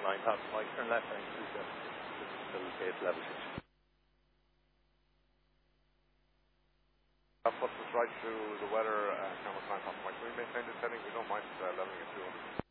top, Mike, turn left line 27. Still base level 6. That puts us right through the weather camera time off. Mike, we maintain this setting, we don't mind leveling it 200.